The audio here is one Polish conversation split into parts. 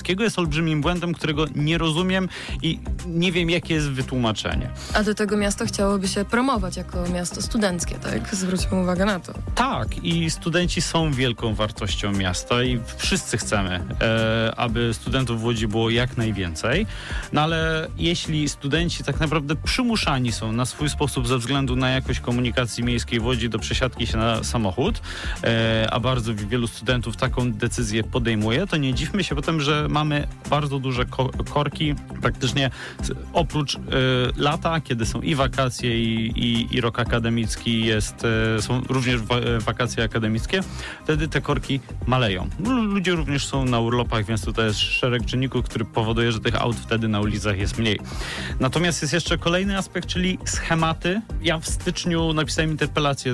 Warszawskiego jest olbrzymim błędem, którego nie rozumiem i nie wiem, jakie jest wytłumaczenie. A do tego miasto chciałoby się promować jako miasto studenckie, tak? Zwróćmy uwagę na to. Tak, i studenci są wielką wartością miasta i wszyscy chcemy, aby studentów w Łodzi było jak najwięcej. No ale jeśli studenci tak naprawdę przymuszani są na swój sposób ze względu na jakość komunikacji miejskiej w Łodzi do przesiadki się na samochód, a bardzo wielu studentów taką decyzję podejmuje, to nie dziwmy się potem, że mamy bardzo duże korki praktycznie oprócz lata, kiedy są i wakacje i rok akademicki są również wakacje akademickie, wtedy te korki maleją. Ludzie również są na urlopach, więc tutaj jest szereg czynników, który powoduje, że tych aut wtedy na ulicach jest mniej. Natomiast jest jeszcze kolejny aspekt, czyli schematy. Ja w styczniu napisałem interpelację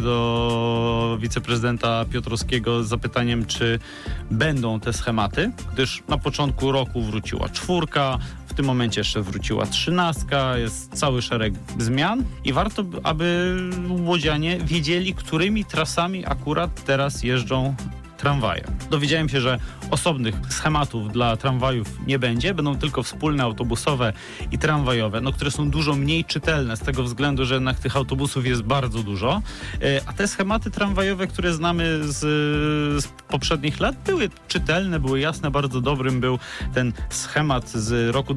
do wiceprezydenta Piotrowskiego z zapytaniem, czy będą te schematy, gdyż na początku roku wróciła 4, w tym momencie jeszcze wróciła 13, jest cały szereg zmian i warto, aby łodzianie wiedzieli, którymi trasami akurat teraz jeżdżą tramwaje. Dowiedziałem się, że osobnych schematów dla tramwajów nie będzie, będą tylko wspólne autobusowe i tramwajowe, które są dużo mniej czytelne z tego względu, że jednak tych autobusów jest bardzo dużo, a te schematy tramwajowe, które znamy z poprzednich lat, były czytelne, były jasne, bardzo dobrym był ten schemat z roku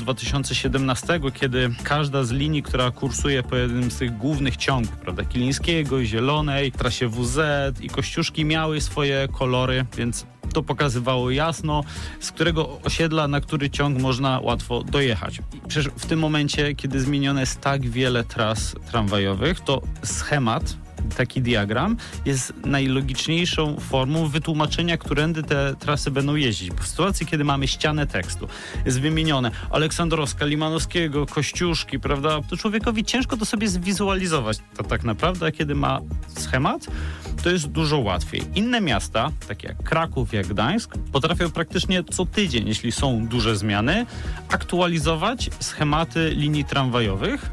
2017, kiedy każda z linii, która kursuje po jednym z tych głównych ciągów, prawda, Kilińskiego, Zielonej, trasie WZ i Kościuszki miały swoje kolory, więc to pokazywało jasno, z którego osiedla, na który ciąg można łatwo dojechać. Przecież w tym momencie, kiedy zmienione jest tak wiele tras tramwajowych, to schemat, taki diagram, jest najlogiczniejszą formą wytłumaczenia, którędy te trasy będą jeździć. Bo w sytuacji, kiedy mamy ścianę tekstu, jest wymienione Aleksandrowska, Limanowskiego, Kościuszki, prawda, to człowiekowi ciężko to sobie zwizualizować to tak naprawdę, a kiedy ma schemat, to jest dużo łatwiej. Inne miasta, takie jak Kraków, jak Gdańsk, potrafią praktycznie co tydzień, jeśli są duże zmiany, aktualizować schematy linii tramwajowych,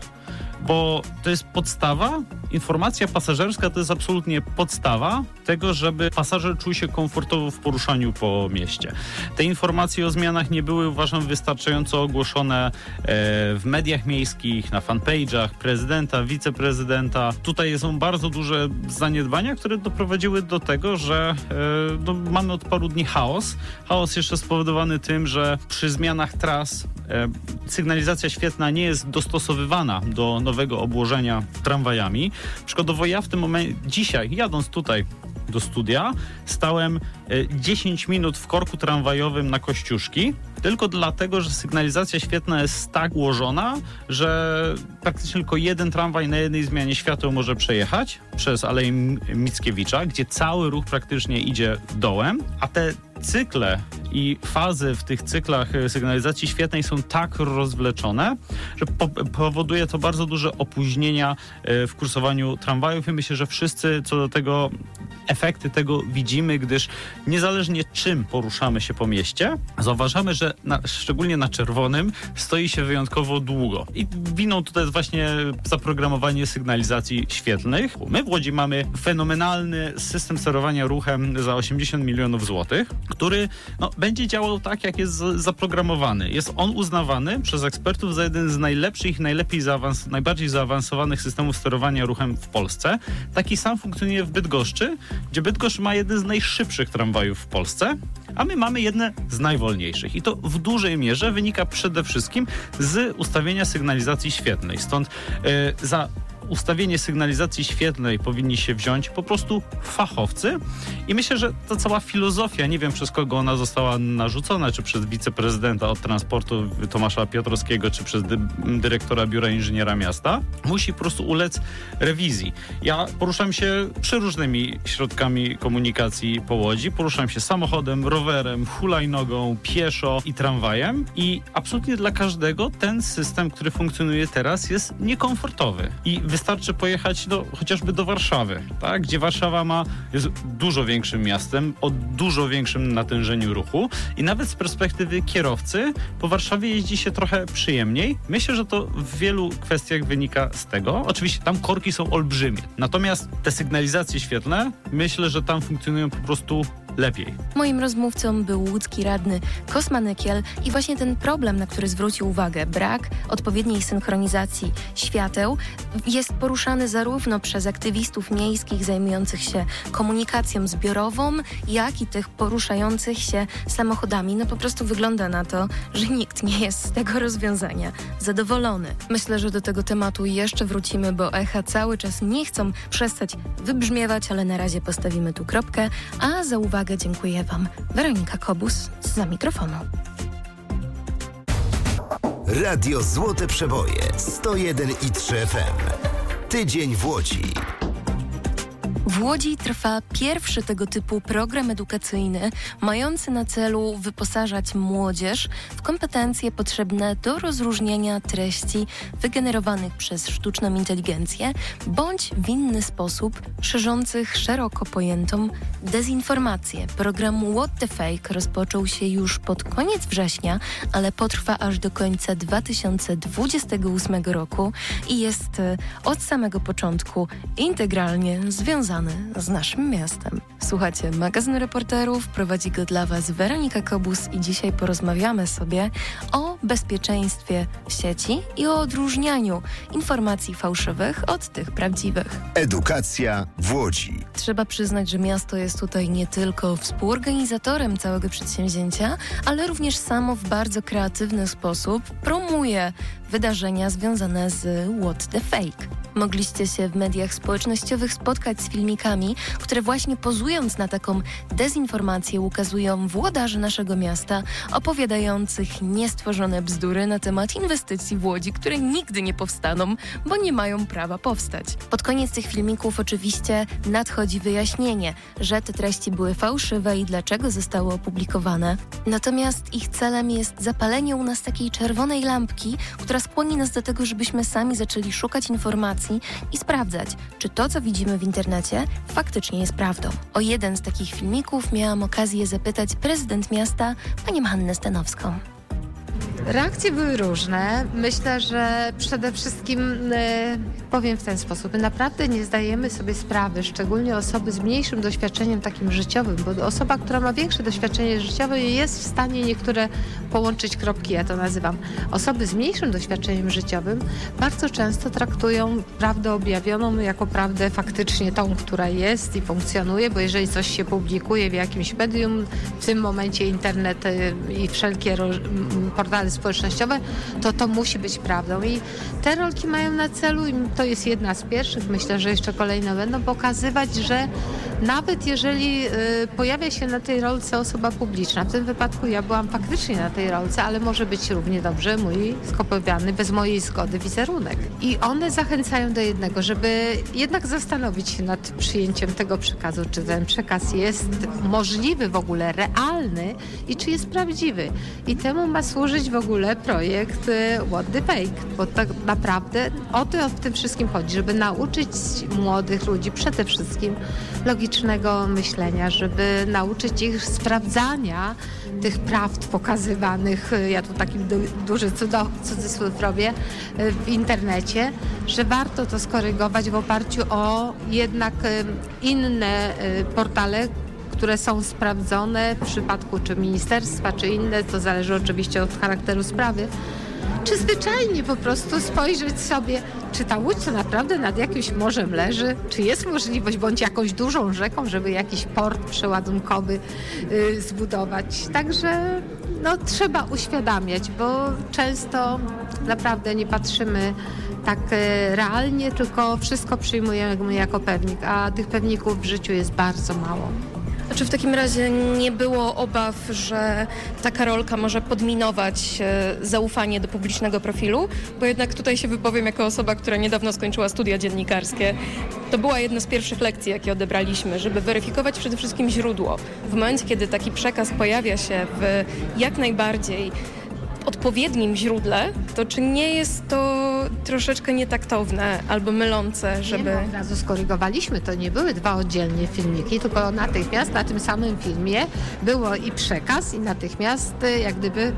bo to jest podstawa, informacja pasażerska to jest absolutnie podstawa tego, żeby pasażer czuł się komfortowo w poruszaniu po mieście. Te informacje o zmianach nie były, uważam, wystarczająco ogłoszone w mediach miejskich, na fanpage'ach prezydenta, wiceprezydenta. Tutaj są bardzo duże zaniedbania, które doprowadziły do tego, że mamy od paru dni chaos. Chaos jeszcze spowodowany tym, że przy zmianach tras sygnalizacja świetlna nie jest dostosowywana do nowego obłożenia tramwajami. Przykładowo ja w tym momencie, dzisiaj jadąc tutaj do studia, stałem 10 minut w korku tramwajowym na Kościuszki, tylko dlatego, że sygnalizacja świetlna jest tak ułożona, że praktycznie tylko jeden tramwaj na jednej zmianie świateł może przejechać przez Aleję Mickiewicza, gdzie cały ruch praktycznie idzie dołem, a te cykle i fazy w tych cyklach sygnalizacji świetlnej są tak rozwleczone, że powoduje to bardzo duże opóźnienia w kursowaniu tramwajów i myślę, że wszyscy co do tego efekty tego widzimy, gdyż niezależnie czym poruszamy się po mieście, zauważamy, że szczególnie na czerwonym stoi się wyjątkowo długo. I winą tutaj jest właśnie zaprogramowanie sygnalizacji świetlnych. My w Łodzi mamy fenomenalny system sterowania ruchem za 80 milionów złotych, który będzie działał tak, jak jest zaprogramowany. Jest on uznawany przez ekspertów za jeden z najlepszych, najbardziej zaawansowanych systemów sterowania ruchem w Polsce. Taki sam funkcjonuje w Bydgoszczy, gdzie Bydgoszcz ma jeden z najszybszych tramwajów w Polsce, a my mamy jedne z najwolniejszych. I to w dużej mierze wynika przede wszystkim z ustawienia sygnalizacji świetlnej. Stąd za ustawienie sygnalizacji świetlnej powinni się wziąć po prostu fachowcy i myślę, że ta cała filozofia, nie wiem przez kogo ona została narzucona, czy przez wiceprezydenta od transportu Tomasza Piotrowskiego, czy przez dyrektora Biura Inżyniera Miasta, musi po prostu ulec rewizji. Ja poruszam się przeróżnymi środkami komunikacji po Łodzi, poruszam się samochodem, rowerem, hulajnogą, pieszo i tramwajem i absolutnie dla każdego ten system, który funkcjonuje teraz, jest niekomfortowy i wystarczy pojechać chociażby do Warszawy, tak? Gdzie Warszawa jest dużo większym miastem, o dużo większym natężeniu ruchu i nawet z perspektywy kierowcy po Warszawie jeździ się trochę przyjemniej. Myślę, że to w wielu kwestiach wynika z tego. Oczywiście tam korki są olbrzymie, natomiast te sygnalizacje świetlne, myślę, że tam funkcjonują po prostu lepiej. Moim rozmówcą był łódzki radny Kosma Nykiel i właśnie ten problem, na który zwrócił uwagę, brak odpowiedniej synchronizacji świateł, jest poruszany zarówno przez aktywistów miejskich zajmujących się komunikacją zbiorową, jak i tych poruszających się samochodami. No po prostu wygląda na to, że nikt nie jest z tego rozwiązania zadowolony. Myślę, że do tego tematu jeszcze wrócimy, bo echa cały czas nie chcą przestać wybrzmiewać, ale na razie postawimy tu kropkę, a za uwagę dziękuję Wam. Weronika Kobus za mikrofonu. Radio Złote Przeboje 101,3 FM. Tydzień w Łodzi. W Łodzi trwa pierwszy tego typu program edukacyjny mający na celu wyposażać młodzież w kompetencje potrzebne do rozróżniania treści wygenerowanych przez sztuczną inteligencję bądź w inny sposób szerzących szeroko pojętą dezinformację. Program What the Fake rozpoczął się już pod koniec września, ale potrwa aż do końca 2028 roku i jest od samego początku integralnie związany z naszym miastem. Słuchacie magazynu reporterów, prowadzi go dla Was Weronika Kobus i dzisiaj porozmawiamy sobie o bezpieczeństwie w sieci i o odróżnianiu informacji fałszywych od tych prawdziwych. Edukacja w Łodzi. Trzeba przyznać, że miasto jest tutaj nie tylko współorganizatorem całego przedsięwzięcia, ale również samo w bardzo kreatywny sposób promuje wydarzenia związane z What the Fake. Mogliście się w mediach społecznościowych spotkać z filmikami, które właśnie pozując na taką dezinformację ukazują włodarzy naszego miasta opowiadających niestworzone bzdury na temat inwestycji w Łodzi, które nigdy nie powstaną, bo nie mają prawa powstać. Pod koniec tych filmików oczywiście nadchodzi wyjaśnienie, że te treści były fałszywe i dlaczego zostały opublikowane. Natomiast ich celem jest zapalenie u nas takiej czerwonej lampki, która skłoni nas do tego, żebyśmy sami zaczęli szukać informacji i sprawdzać, czy to, co widzimy w internecie, faktycznie jest prawdą. O jeden z takich filmików miałam okazję zapytać prezydent miasta, panią Hannę Stanowską. Reakcje były różne. Myślę, że przede wszystkim powiem w ten sposób. My naprawdę nie zdajemy sobie sprawy, szczególnie osoby z mniejszym doświadczeniem takim życiowym, bo osoba, która ma większe doświadczenie życiowe jest w stanie niektóre połączyć kropki, ja to nazywam. Osoby z mniejszym doświadczeniem życiowym bardzo często traktują prawdę objawioną jako prawdę faktycznie tą, która jest i funkcjonuje, bo jeżeli coś się publikuje w jakimś medium, w tym momencie internet i wszelkie portale społecznościowe, to musi być prawdą. I te rolki mają na celu, i to jest jedna z pierwszych, myślę, że jeszcze kolejne będą, pokazywać, że nawet jeżeli pojawia się na tej rolce osoba publiczna, w tym wypadku ja byłam faktycznie na tej rolce, ale może być równie dobrze mój skopiowany bez mojej zgody wizerunek. I one zachęcają do jednego, żeby jednak zastanowić się nad przyjęciem tego przekazu, czy ten przekaz jest możliwy w ogóle, realny i czy jest prawdziwy. I temu ma służyć w ogóle projekt What the Fake, bo tak naprawdę o to w tym wszystkim chodzi, żeby nauczyć młodych ludzi przede wszystkim logicznego myślenia, żeby nauczyć ich sprawdzania tych prawd pokazywanych, ja tu taki duży cudzysłów robię, w internecie, że warto to skorygować w oparciu o jednak inne portale, które są sprawdzone w przypadku czy ministerstwa, czy inne, to zależy oczywiście od charakteru sprawy, czy zwyczajnie po prostu spojrzeć sobie, czy ta Łódź to naprawdę nad jakimś morzem leży, czy jest możliwość, bądź jakąś dużą rzeką, żeby jakiś port przeładunkowy zbudować. Także trzeba uświadamiać, bo często naprawdę nie patrzymy tak realnie, tylko wszystko przyjmujemy jako pewnik, a tych pewników w życiu jest bardzo mało. Czy w takim razie nie było obaw, że taka rolka może podminować zaufanie do publicznego profilu? Bo jednak tutaj się wypowiem jako osoba, która niedawno skończyła studia dziennikarskie. To była jedna z pierwszych lekcji, jakie odebraliśmy, żeby weryfikować przede wszystkim źródło. W momencie, kiedy taki przekaz pojawia się w jak najbardziej odpowiednim źródle, to czy nie jest to troszeczkę nietaktowne albo mylące, żeby... Od razu skorygowaliśmy, to nie były dwa oddzielnie filmiki, tylko natychmiast na tym samym filmie było i przekaz, i natychmiast jak gdyby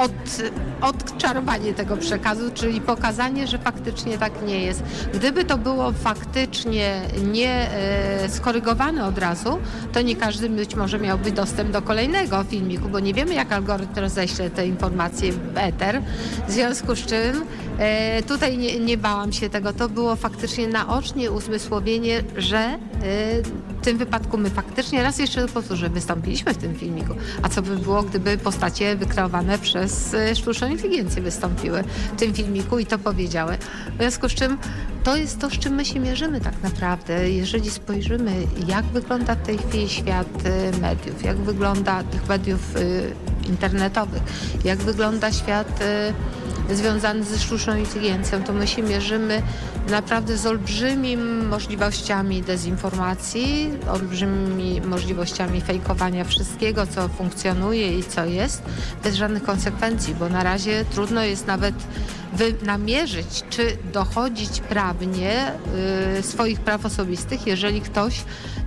odczarowanie tego przekazu, czyli pokazanie, że faktycznie tak nie jest. Gdyby to było faktycznie nie skorygowane od razu, to nie każdy być może miałby dostęp do kolejnego filmiku, bo nie wiemy, jak algorytm roześle te informacje w eter. W związku z czym tutaj nie bałam się tego. To było faktycznie naocznie uzmysłowienie, że w tym wypadku my faktycznie, raz jeszcze powtórzę, wystąpiliśmy w tym filmiku. A co by było, gdyby postacie wykreowane przez sztuczną inteligencję wystąpiły w tym filmiku i to powiedziały. W związku z czym to jest to, z czym my się mierzymy tak naprawdę. Jeżeli spojrzymy, jak wygląda w tej chwili świat mediów, jak wygląda tych mediów internetowych, jak wygląda świat związany ze sztuczną inteligencją, to my się mierzymy naprawdę z olbrzymimi możliwościami dezinformacji, olbrzymimi możliwościami fejkowania wszystkiego, co funkcjonuje i co jest, bez żadnych konsekwencji, bo na razie trudno jest nawet namierzyć, czy dochodzić prawnie swoich praw osobistych, jeżeli ktoś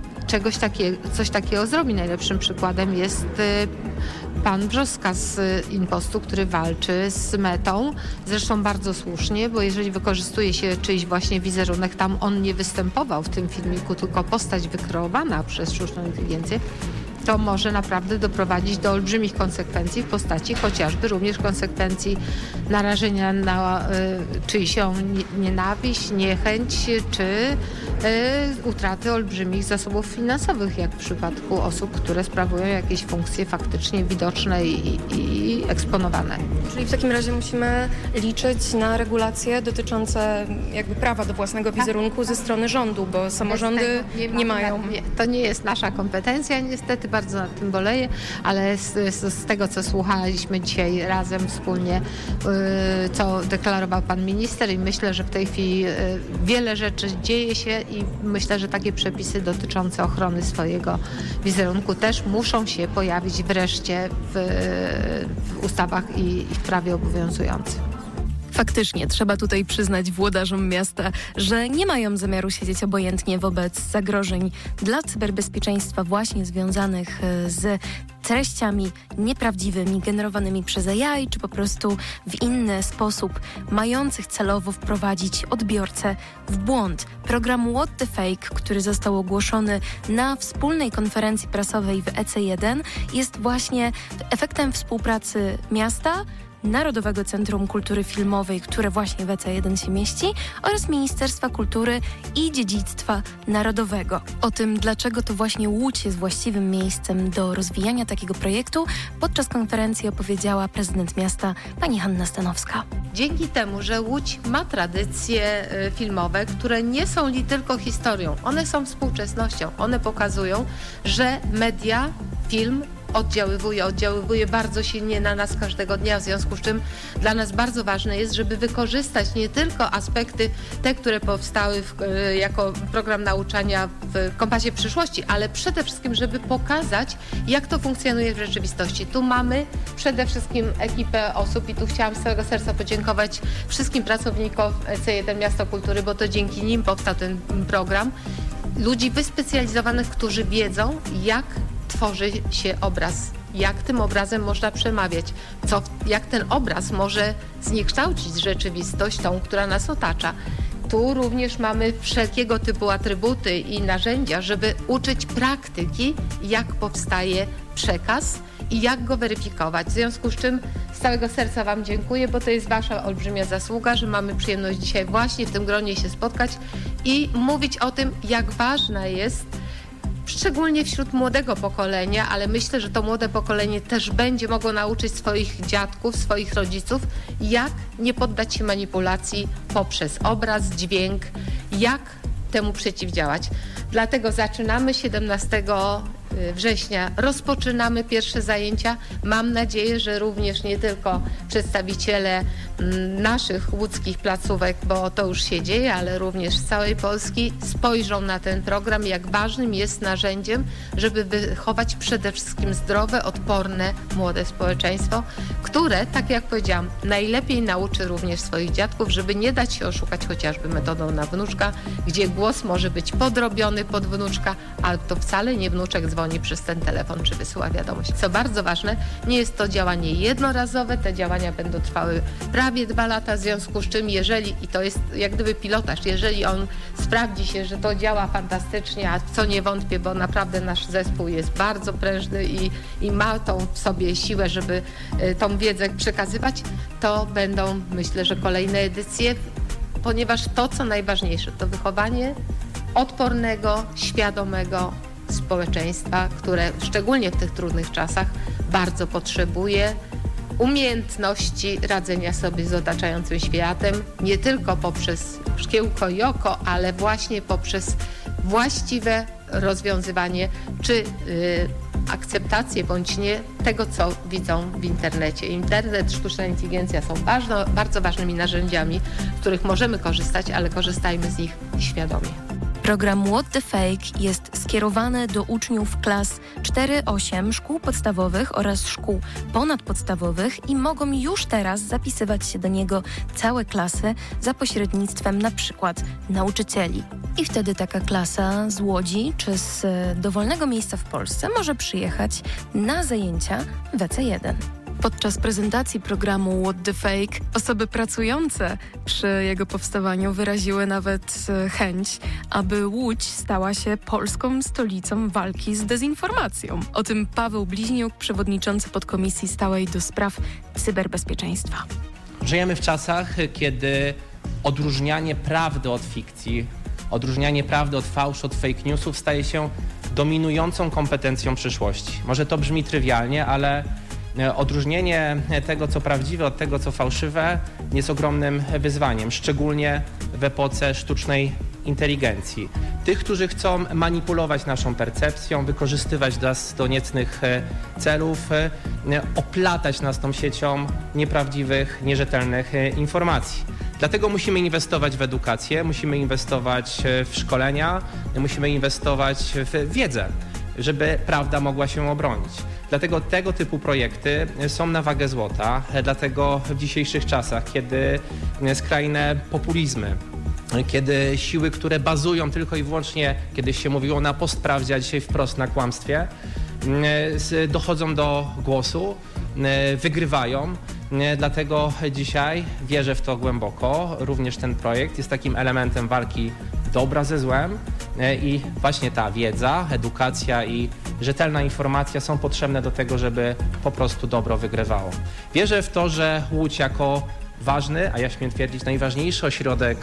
coś takiego zrobi. Najlepszym przykładem jest pan Brzoska z Impostu, który walczy z Metą. Zresztą bardzo słusznie, bo jeżeli wykorzystuje się czyjś właśnie wizerunek, tam on nie występował w tym filmiku, tylko postać wykreowana przez sztuczną inteligencję, to może naprawdę doprowadzić do olbrzymich konsekwencji w postaci chociażby również konsekwencji narażenia na czyjsią nienawiść, niechęć czy utraty olbrzymich zasobów finansowych, jak w przypadku osób, które sprawują jakieś funkcje faktycznie widoczne i eksponowane. Czyli w takim razie musimy liczyć na regulacje dotyczące jakby prawa do własnego wizerunku ze strony rządu, bo samorządy nie mają. To nie jest nasza kompetencja, niestety bardzo nad tym boleję, ale z tego, co słuchaliśmy dzisiaj razem wspólnie, co deklarował pan minister i myślę, że w tej chwili wiele rzeczy dzieje się i myślę, że takie przepisy dotyczące ochrony swojego wizerunku też muszą się pojawić wreszcie w ustawach i w prawie obowiązujących. Faktycznie, trzeba tutaj przyznać włodarzom miasta, że nie mają zamiaru siedzieć obojętnie wobec zagrożeń dla cyberbezpieczeństwa właśnie związanych z treściami nieprawdziwymi, generowanymi przez AI, czy po prostu w inny sposób mających celowo wprowadzić odbiorcę w błąd. Program What the Fake, który został ogłoszony na wspólnej konferencji prasowej w EC1, jest właśnie efektem współpracy miasta, Narodowego Centrum Kultury Filmowej, które właśnie w EC1 się mieści, oraz Ministerstwa Kultury i Dziedzictwa Narodowego. O tym, dlaczego to właśnie Łódź jest właściwym miejscem do rozwijania takiego projektu, podczas konferencji opowiedziała prezydent miasta pani Hanna Stanowska. Dzięki temu, że Łódź ma tradycje filmowe, które nie są tylko historią, one są współczesnością. One pokazują, że media, film oddziaływuje bardzo silnie na nas każdego dnia, w związku z czym dla nas bardzo ważne jest, żeby wykorzystać nie tylko aspekty te, które powstały jako program nauczania w Kompasie Przyszłości, ale przede wszystkim, żeby pokazać, jak to funkcjonuje w rzeczywistości. Tu mamy przede wszystkim ekipę osób i tu chciałam z całego serca podziękować wszystkim pracownikom C1 Miasto Kultury, bo to dzięki nim powstał ten program. Ludzi wyspecjalizowanych, którzy wiedzą, jak tworzy się obraz, jak tym obrazem można przemawiać, jak ten obraz może zniekształcić rzeczywistość, tą, która nas otacza. Tu również mamy wszelkiego typu atrybuty i narzędzia, żeby uczyć praktyki, jak powstaje przekaz i jak go weryfikować. W związku z czym z całego serca Wam dziękuję, bo to jest Wasza olbrzymia zasługa, że mamy przyjemność dzisiaj właśnie w tym gronie się spotkać i mówić o tym, jak ważna jest szczególnie wśród młodego pokolenia, ale myślę, że to młode pokolenie też będzie mogło nauczyć swoich dziadków, swoich rodziców, jak nie poddać się manipulacji poprzez obraz, dźwięk, jak temu przeciwdziałać. Dlatego zaczynamy 17 września, rozpoczynamy pierwsze zajęcia. Mam nadzieję, że również nie tylko przedstawiciele naszych łódzkich placówek, bo to już się dzieje, ale również z całej Polski spojrzą na ten program, jak ważnym jest narzędziem, żeby wychować przede wszystkim zdrowe, odporne, młode społeczeństwo, które, tak jak powiedziałam, najlepiej nauczy również swoich dziadków, żeby nie dać się oszukać chociażby metodą na wnuczka, gdzie głos może być podrobiony pod wnuczka, ale to wcale nie wnuczek dzwoni dzwoni przez ten telefon czy wysyła wiadomość. Co bardzo ważne, nie jest to działanie jednorazowe, te działania będą trwały prawie 2 lata, w związku z czym jeżeli, i to jest jak gdyby pilotaż, jeżeli on sprawdzi się, że to działa fantastycznie, a w co nie wątpię, bo naprawdę nasz zespół jest bardzo prężny i ma tą w sobie siłę, żeby tą wiedzę przekazywać, to będą, myślę, że kolejne edycje, ponieważ to, co najważniejsze, to wychowanie odpornego, świadomego społeczeństwa, które szczególnie w tych trudnych czasach bardzo potrzebuje umiejętności radzenia sobie z otaczającym światem, nie tylko poprzez szkiełko i oko, ale właśnie poprzez właściwe rozwiązywanie czy akceptację bądź nie tego, co widzą w internecie. Internet, sztuczna inteligencja są bardzo ważnymi narzędziami, z których możemy korzystać, ale korzystajmy z nich świadomie. Program What the Fake jest skierowany do uczniów klas 4-8 szkół podstawowych oraz szkół ponadpodstawowych i mogą już teraz zapisywać się do niego całe klasy za pośrednictwem na przykład nauczycieli. I wtedy taka klasa z Łodzi czy z dowolnego miejsca w Polsce może przyjechać na zajęcia w EC1. Podczas prezentacji programu What the Fake osoby pracujące przy jego powstawaniu wyraziły nawet chęć, aby Łódź stała się polską stolicą walki z dezinformacją. O tym Paweł Bliźniuk, przewodniczący podkomisji stałej do spraw cyberbezpieczeństwa. Żyjemy w czasach, kiedy odróżnianie prawdy od fikcji, odróżnianie prawdy od fałszu, od fake newsów staje się dominującą kompetencją przyszłości. Może to brzmi trywialnie, ale odróżnienie tego, co prawdziwe, od tego, co fałszywe, jest ogromnym wyzwaniem, szczególnie w epoce sztucznej inteligencji. Tych, którzy chcą manipulować naszą percepcją, wykorzystywać nas do niecnych celów, oplatać nas tą siecią nieprawdziwych, nierzetelnych informacji. Dlatego musimy inwestować w edukację, musimy inwestować w szkolenia, musimy inwestować w wiedzę, żeby prawda mogła się obronić. Dlatego tego typu projekty są na wagę złota, dlatego w dzisiejszych czasach, kiedy skrajne populizmy, kiedy siły, które bazują tylko i wyłącznie, kiedyś się mówiło na postprawdzie, a dzisiaj wprost na kłamstwie, dochodzą do głosu, wygrywają. Dlatego dzisiaj wierzę w to głęboko. Również ten projekt jest takim elementem walki dobra ze złem i właśnie ta wiedza, edukacja i rzetelna informacja są potrzebne do tego, żeby po prostu dobro wygrywało. Wierzę w to, że Łódź jako ważny, a ja śmiem twierdzić najważniejszy ośrodek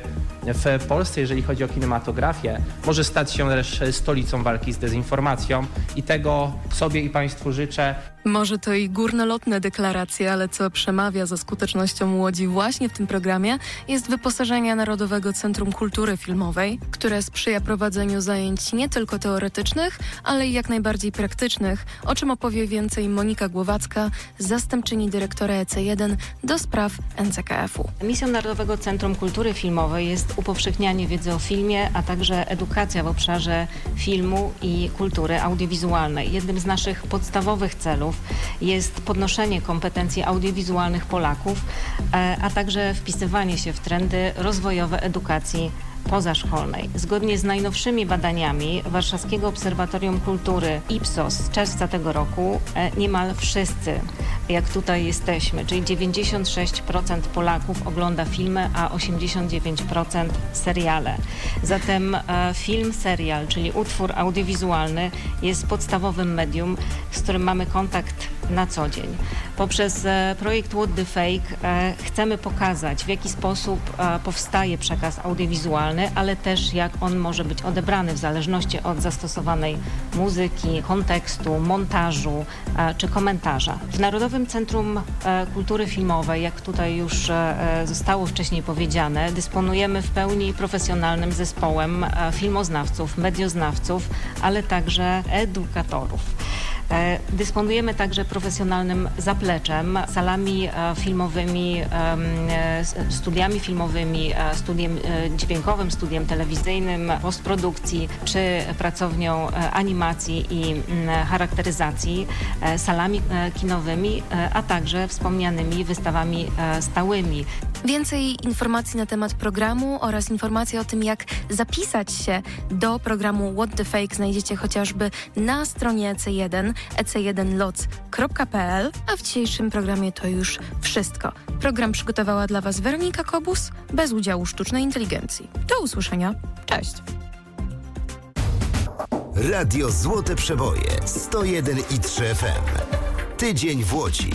w Polsce, jeżeli chodzi o kinematografię, może stać się też stolicą walki z dezinformacją i tego sobie i Państwu życzę. Może to i górnolotne deklaracje, ale co przemawia za skutecznością Łodzi właśnie w tym programie jest wyposażenie Narodowego Centrum Kultury Filmowej, które sprzyja prowadzeniu zajęć nie tylko teoretycznych, ale i jak najbardziej praktycznych, o czym opowie więcej Monika Głowacka, zastępczyni dyrektora EC1 do spraw NCKF-u. Misją Narodowego Centrum Kultury Filmowej jest upowszechnianie wiedzy o filmie, a także edukacja w obszarze filmu i kultury audiowizualnej. Jednym z naszych podstawowych celów jest podnoszenie kompetencji audiowizualnych Polaków, a także wpisywanie się w trendy rozwojowe edukacji pozaszkolnej. Zgodnie z najnowszymi badaniami Warszawskiego Obserwatorium Kultury Ipsos z czerwca tego roku niemal wszyscy, jak tutaj jesteśmy, czyli 96% Polaków ogląda filmy, a 89% seriale. Zatem film, serial, czyli utwór audiowizualny jest podstawowym medium, z którym mamy kontakt na co dzień. Poprzez projekt What the Fake chcemy pokazać, w jaki sposób powstaje przekaz audiowizualny, ale też jak on może być odebrany w zależności od zastosowanej muzyki, kontekstu, montażu czy komentarza. W Narodowym Centrum Kultury Filmowej, jak tutaj już zostało wcześniej powiedziane, dysponujemy w pełni profesjonalnym zespołem filmoznawców, medioznawców, ale także edukatorów. Dysponujemy także profesjonalnym zapleczem, salami filmowymi, studiami filmowymi, studiem dźwiękowym, studiem telewizyjnym, postprodukcji czy pracownią animacji i charakteryzacji, salami kinowymi, a także wspomnianymi wystawami stałymi. Więcej informacji na temat programu oraz informacji o tym, jak zapisać się do programu What the Fake znajdziecie chociażby na stronie EC1 ec1loc.pl, a w dzisiejszym programie to już wszystko. Program przygotowała dla Was Weronika Kobus bez udziału sztucznej inteligencji. Do usłyszenia. Cześć! Radio Złote Przeboje 101,3 FM. Tydzień w Łodzi.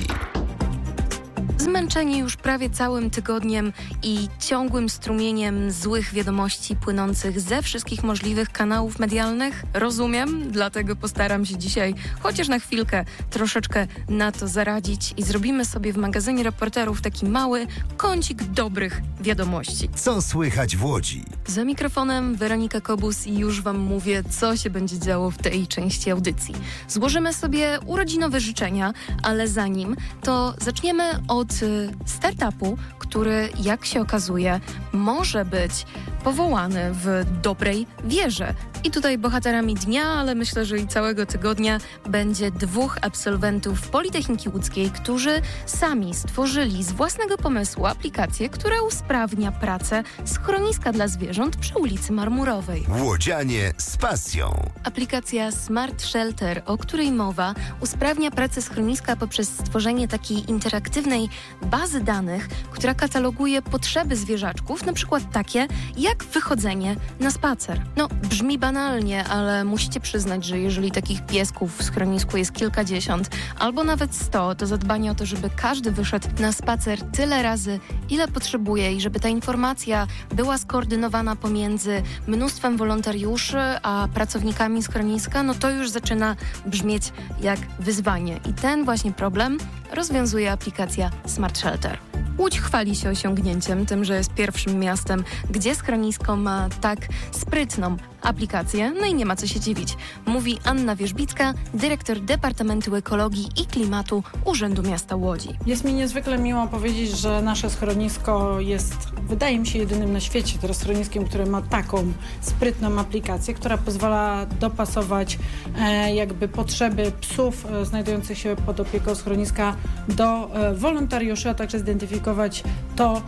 Zmęczeni już prawie całym tygodniem i ciągłym strumieniem złych wiadomości płynących ze wszystkich możliwych kanałów medialnych? Rozumiem, dlatego postaram się dzisiaj chociaż na chwilkę troszeczkę na to zaradzić i zrobimy sobie w magazynie reporterów taki mały kącik dobrych wiadomości. Co słychać w Łodzi? Za mikrofonem Weronika Kobus i już Wam mówię, co się będzie działo w tej części audycji. Złożymy sobie urodzinowe życzenia, ale zanim to zaczniemy od startupu, który, jak się okazuje, może być powołany w dobrej wierze. I tutaj bohaterami dnia, ale myślę, że i całego tygodnia będzie 2 absolwentów Politechniki Łódzkiej, którzy sami stworzyli z własnego pomysłu aplikację, która usprawnia pracę schroniska dla zwierząt przy ulicy Marmurowej. Łodzianie z pasją. Aplikacja Smart Shelter, o której mowa, usprawnia pracę schroniska poprzez stworzenie takiej interaktywnej bazy danych, która kataloguje potrzeby zwierzaczków, na przykład takie jak wychodzenie na spacer. No, brzmi banalnie, ale musicie przyznać, że jeżeli takich piesków w schronisku jest kilkadziesiąt albo nawet 100, to zadbanie o to, żeby każdy wyszedł na spacer tyle razy, ile potrzebuje i żeby ta informacja była skoordynowana pomiędzy mnóstwem wolontariuszy a pracownikami schroniska, no to już zaczyna brzmieć jak wyzwanie. I ten właśnie problem rozwiązuje aplikacja Smart Shelter. Łódź chwali się osiągnięciem, tym, że jest pierwszym miastem, gdzie schronisko ma tak sprytną aplikację, no i nie ma co się dziwić. Mówi Anna Wierzbicka, dyrektor Departamentu Ekologii i Klimatu Urzędu Miasta Łodzi. Jest mi niezwykle miło powiedzieć, że nasze schronisko jest, wydaje mi się, jedynym na świecie teraz schroniskiem, które ma taką sprytną aplikację, która pozwala dopasować jakby potrzeby psów znajdujących się pod opieką schroniska do wolontariuszy, a także zidentyfikować to,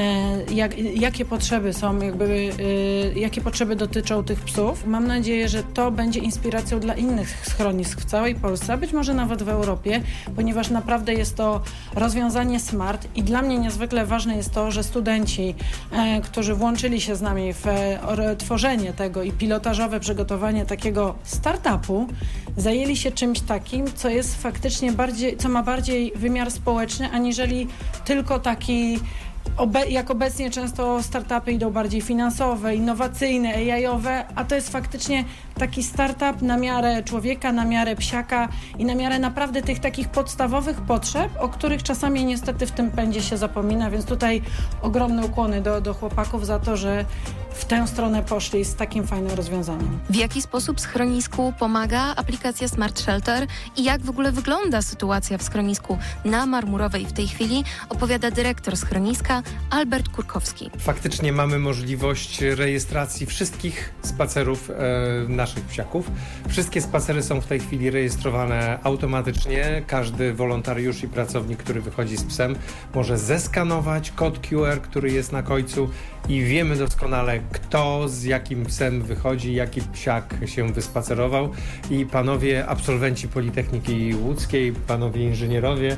jakie potrzeby są, jakie potrzeby dotyczą tych psów. Mam nadzieję, że to będzie inspiracją dla innych schronisk w całej Polsce, a być może nawet w Europie, ponieważ naprawdę jest to rozwiązanie smart i dla mnie niezwykle ważne jest to, że studenci, którzy włączyli się z nami w tworzenie tego i pilotażowe przygotowanie takiego startupu, zajęli się czymś takim, co jest faktycznie co ma bardziej wymiar społeczny, aniżeli tylko taki, jak obecnie często startupy idą bardziej finansowe, innowacyjne, AI-owe, a to jest faktycznie taki startup na miarę człowieka, na miarę psiaka i na miarę naprawdę tych takich podstawowych potrzeb, o których czasami niestety w tym pędzie się zapomina, więc tutaj ogromne ukłony do chłopaków za to, że w tę stronę poszli z takim fajnym rozwiązaniem. W jaki sposób schronisku pomaga aplikacja Smart Shelter i jak w ogóle wygląda sytuacja w schronisku na Marmurowej w tej chwili, opowiada dyrektor schroniska Albert Kurkowski. Faktycznie mamy możliwość rejestracji wszystkich spacerów naszych psiaków. Wszystkie spacery są w tej chwili rejestrowane automatycznie. Każdy wolontariusz i pracownik, który wychodzi z psem, może zeskanować kod QR, który jest na końcu i wiemy doskonale, kto z jakim psem wychodzi, jaki psiak się wyspacerował i panowie absolwenci Politechniki Łódzkiej, panowie inżynierowie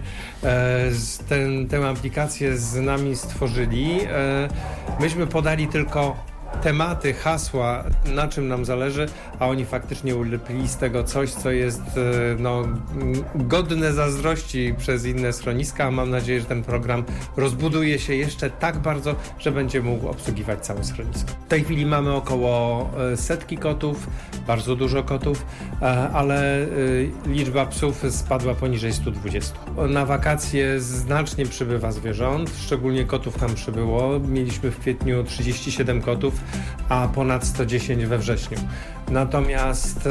tę aplikację z nami stworzyli. Myśmy podali tylko tematy, hasła, na czym nam zależy, a oni faktycznie ulepili z tego coś, co jest godne zazdrości przez inne schroniska. Mam nadzieję, że ten program rozbuduje się jeszcze tak bardzo, że będzie mógł obsługiwać całe schronisko. W tej chwili mamy około 100 kotów, bardzo dużo kotów, ale liczba psów spadła poniżej 120. Na wakacje znacznie przybywa zwierząt, szczególnie kotów nam przybyło. Mieliśmy w kwietniu 37 kotów, a ponad 110 we wrześniu. Natomiast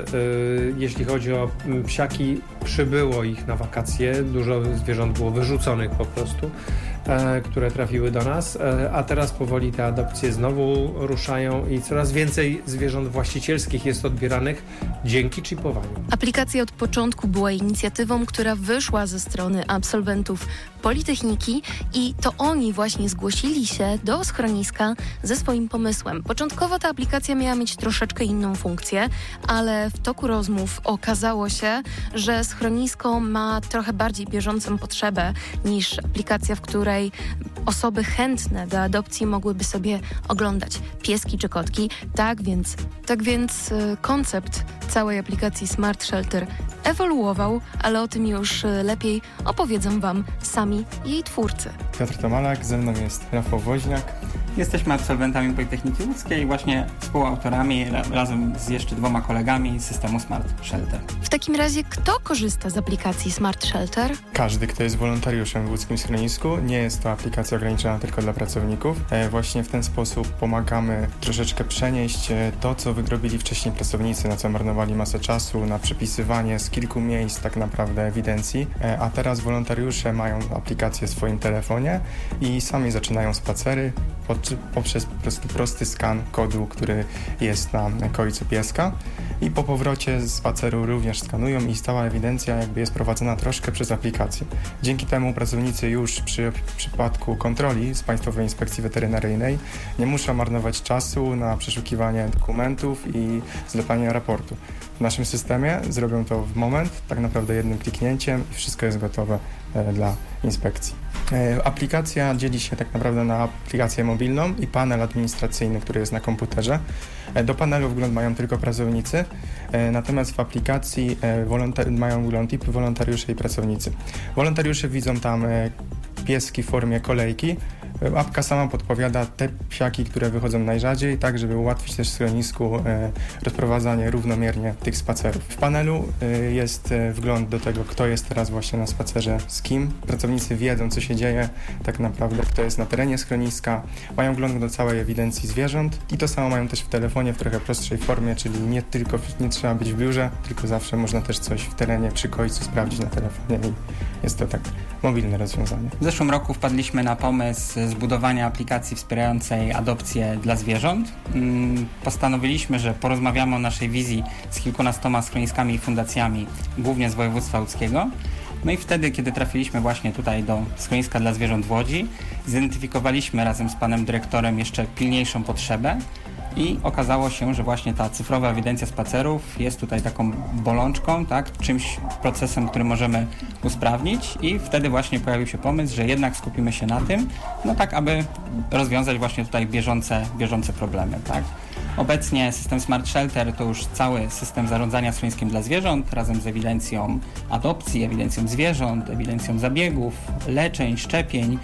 jeśli chodzi o psiaki, przybyło ich na wakacje, dużo zwierząt było wyrzuconych po prostu, które trafiły do nas, a teraz powoli te adopcje znowu ruszają i coraz więcej zwierząt właścicielskich jest odbieranych dzięki chipowaniu. Aplikacja od początku była inicjatywą, która wyszła ze strony absolwentów Politechniki i to oni właśnie zgłosili się do schroniska ze swoim pomysłem. Początkowo ta aplikacja miała mieć troszeczkę inną funkcję, ale w toku rozmów okazało się, że schronisko ma trochę bardziej bieżącą potrzebę niż aplikacja, w której osoby chętne do adopcji mogłyby sobie oglądać pieski czy kotki. Tak więc koncept całej aplikacji Smart Shelter ewoluował, ale o tym już lepiej opowiedzą Wam sami jej twórcy. Piotr Tomalak, ze mną jest Rafał Woźniak. Jesteśmy absolwentami Politechniki Łódzkiej i właśnie współautorami razem z jeszcze 2 kolegami systemu Smart Shelter. W takim razie kto korzysta z aplikacji Smart Shelter? Każdy, kto jest wolontariuszem w łódzkim schronisku. Nie jest to aplikacja ograniczona tylko dla pracowników. Właśnie w ten sposób pomagamy troszeczkę przenieść to, co wyrobili wcześniej pracownicy, na co marnowali masę czasu, na przepisywanie z kilku miejsc tak naprawdę ewidencji, a teraz wolontariusze mają aplikację w swoim telefonie i sami zaczynają spacery poprzez po prostu prosty skan kodu, który jest na kojcu pieska i po powrocie z spaceru również skanują i stała ewidencja jakby jest prowadzona troszkę przez aplikację. Dzięki temu pracownicy już przy przypadku kontroli z Państwowej Inspekcji Weterynaryjnej nie muszą marnować czasu na przeszukiwanie dokumentów i zlepanie raportu. W naszym systemie zrobią to w moment, tak naprawdę jednym kliknięciem i wszystko jest gotowe dla inspekcji. Aplikacja dzieli się tak naprawdę na aplikację mobilną i panel administracyjny, który jest na komputerze. Do panelu wgląd mają tylko pracownicy, natomiast w aplikacji mają wgląd i wolontariusze i pracownicy. Wolontariusze widzą tam pieski w formie kolejki. Apka sama podpowiada te psiaki, które wychodzą najrzadziej, tak żeby ułatwić też w schronisku rozprowadzanie równomiernie tych spacerów. W panelu jest wgląd do tego, kto jest teraz właśnie na spacerze z kim. Pracownicy wiedzą, co się dzieje, tak naprawdę kto jest na terenie schroniska. Mają wgląd do całej ewidencji zwierząt i to samo mają też w telefonie w trochę prostszej formie, czyli nie trzeba być w biurze, tylko zawsze można też coś w terenie przy kojcu sprawdzić na telefonie i jest to tak mobilne rozwiązanie. W zeszłym roku wpadliśmy na pomysł zbudowania aplikacji wspierającej adopcję dla zwierząt. Postanowiliśmy, że porozmawiamy o naszej wizji z kilkunastoma schroniskami i fundacjami, głównie z województwa łódzkiego. No i wtedy, kiedy trafiliśmy właśnie tutaj do schroniska dla zwierząt w Łodzi, zidentyfikowaliśmy razem z panem dyrektorem jeszcze pilniejszą potrzebę i okazało się, że właśnie ta cyfrowa ewidencja spacerów jest tutaj taką bolączką, tak, czymś, procesem, który możemy usprawnić i wtedy właśnie pojawił się pomysł, że jednak skupimy się na tym, no tak, aby rozwiązać właśnie tutaj bieżące problemy, tak. Obecnie system Smart Shelter to już cały system zarządzania schroniskiem dla zwierząt razem z ewidencją adopcji, ewidencją zwierząt, ewidencją zabiegów, leczeń, szczepień,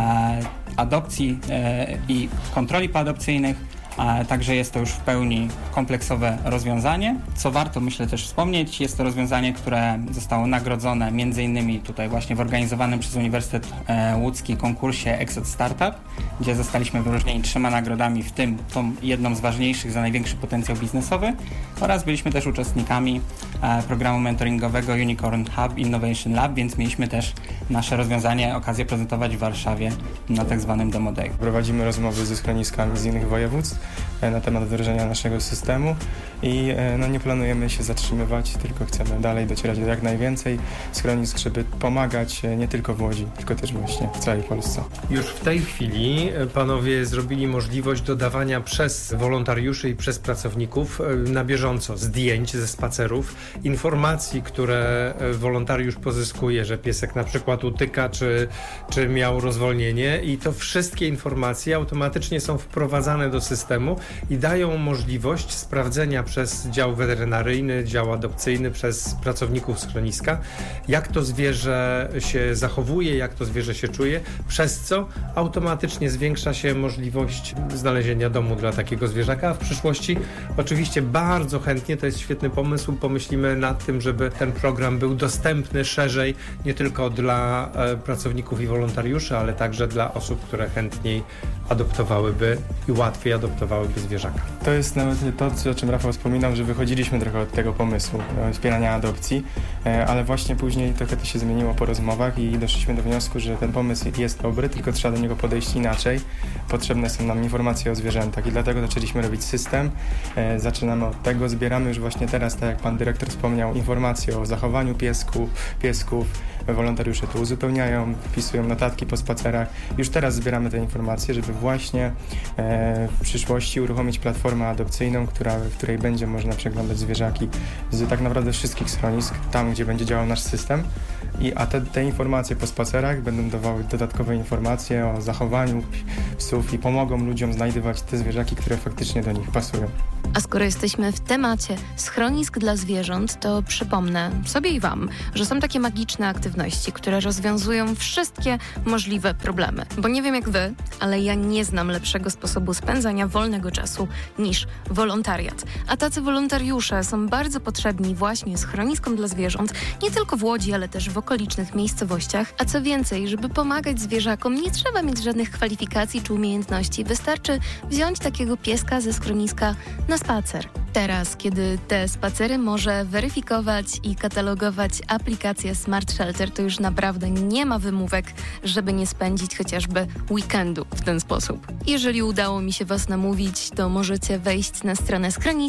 adopcji i kontroli poadopcyjnych. Także jest to już w pełni kompleksowe rozwiązanie. Co warto, myślę, też wspomnieć, jest to rozwiązanie, które zostało nagrodzone m.in. tutaj właśnie w organizowanym przez Uniwersytet Łódzki konkursie Exot Startup, gdzie zostaliśmy wyróżnieni 3 nagrodami, w tym tą jedną z ważniejszych za największy potencjał biznesowy, oraz byliśmy też uczestnikami programu mentoringowego Unicorn Hub Innovation Lab, więc mieliśmy też nasze rozwiązanie okazję prezentować w Warszawie na tak zwanym Demo Day. Prowadzimy rozmowy ze schroniskami z innych województw na temat wdrożenia naszego systemu i nie planujemy się zatrzymywać, tylko chcemy dalej docierać do jak najwięcej schronisk, żeby pomagać nie tylko w Łodzi, tylko też właśnie w całej Polsce. Już w tej chwili panowie zrobili możliwość dodawania przez wolontariuszy i przez pracowników na bieżąco zdjęć ze spacerów, informacji, które wolontariusz pozyskuje, że piesek na przykład utyka, czy miał rozwolnienie i to wszystkie informacje automatycznie są wprowadzane do systemu i dają możliwość sprawdzenia przez dział weterynaryjny, dział adopcyjny, przez pracowników schroniska, jak to zwierzę się zachowuje, jak to zwierzę się czuje, przez co automatycznie zwiększa się możliwość znalezienia domu dla takiego zwierzaka, a w przyszłości oczywiście bardzo chętnie, to jest świetny pomysł, pomyślimy nad tym, żeby ten program był dostępny szerzej, nie tylko dla pracowników i wolontariuszy, ale także dla osób, które chętniej adoptowałyby i łatwiej adoptowałyby uratowałyby zwierzaka. To jest nawet to, o czym Rafał wspominał, że wychodziliśmy trochę od tego pomysłu wspierania adopcji, ale właśnie później trochę to się zmieniło po rozmowach i doszliśmy do wniosku, że ten pomysł jest dobry, tylko trzeba do niego podejść inaczej. Potrzebne są nam informacje o zwierzętach i dlatego zaczęliśmy robić system. Zaczynamy od tego, zbieramy już właśnie teraz, tak jak pan dyrektor wspomniał, informacje o zachowaniu piesków. Wolontariusze to uzupełniają, wpisują notatki po spacerach. Już teraz zbieramy te informacje, żeby właśnie w przyszłości uruchomić platformę adopcyjną, w której będzie można przeglądać zwierzaki z tak naprawdę wszystkich schronisk, tam gdzie będzie działał nasz system. A te informacje po spacerach będą dawały dodatkowe informacje o zachowaniu psów i pomogą ludziom znajdywać te zwierzaki, które faktycznie do nich pasują. A skoro jesteśmy w temacie schronisk dla zwierząt, to przypomnę sobie i Wam, że są takie magiczne aktywności, które rozwiązują wszystkie możliwe problemy. Bo nie wiem jak Wy, ale ja nie znam lepszego sposobu spędzania wolnego czasu niż wolontariat. A tacy wolontariusze są bardzo potrzebni właśnie schroniskom dla zwierząt, nie tylko w Łodzi, ale też w okolicznych miejscowościach. A co więcej, żeby pomagać zwierzakom, nie trzeba mieć żadnych kwalifikacji czy umiejętności. Wystarczy wziąć takiego pieska ze schroniska na spacer. Teraz, kiedy te spacery może weryfikować i katalogować aplikacja Smart Shelter, to już naprawdę nie ma wymówek, żeby nie spędzić chociażby weekendu w ten sposób. Jeżeli udało mi się Was namówić, to możecie wejść na stronę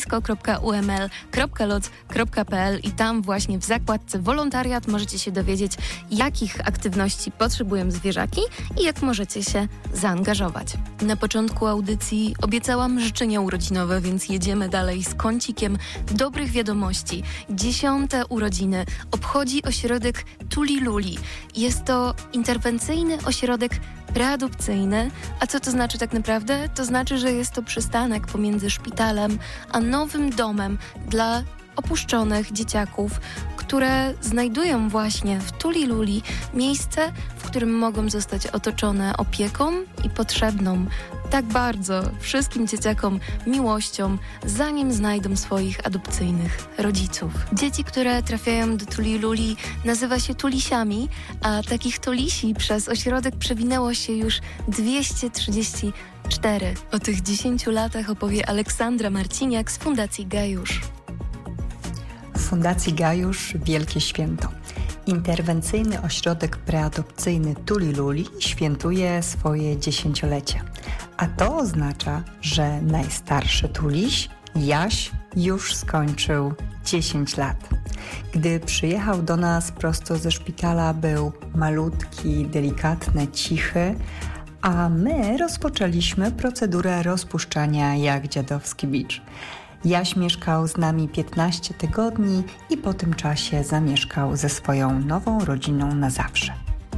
schronisko.uml.loc.pl i tam właśnie w zakładce wolontariat możecie się dowiedzieć, jakich aktywności potrzebują zwierzaki i jak możecie się zaangażować. Na początku audycji obiecałam życzenia urodzinowe, więc jedziemy dalej z kącikiem dobrych wiadomości. 10. urodziny obchodzi ośrodek Tuliluli. Jest to interwencyjny ośrodek preadopcyjny. A co to znaczy tak naprawdę? To znaczy, że jest to przystanek pomiędzy szpitalem a nowym domem dla opuszczonych dzieciaków, które znajdują właśnie w Tuliluli miejsce, w którym mogą zostać otoczone opieką i potrzebną tak bardzo wszystkim dzieciakom miłością, zanim znajdą swoich adopcyjnych rodziców. Dzieci, które trafiają do Tuliluli, nazywa się tulisiami, a takich tulisi przez ośrodek przewinęło się już 234. O tych 10 latach opowie Aleksandra Marciniak z Fundacji Gajusz. W Fundacji Gajusz wielkie święto. Interwencyjny ośrodek preadopcyjny Tuliluli świętuje swoje 10-lecie. A to oznacza, że najstarszy tuliś, Jaś, już skończył 10 lat. Gdy przyjechał do nas prosto ze szpitala, był malutki, delikatny, cichy, a my rozpoczęliśmy procedurę rozpuszczania jak dziadowski bicz. Jaś mieszkał z nami 15 tygodni i po tym czasie zamieszkał ze swoją nową rodziną na zawsze.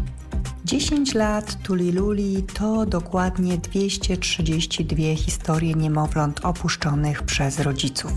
10 lat Tuliluli to dokładnie 232 historie niemowląt opuszczonych przez rodziców.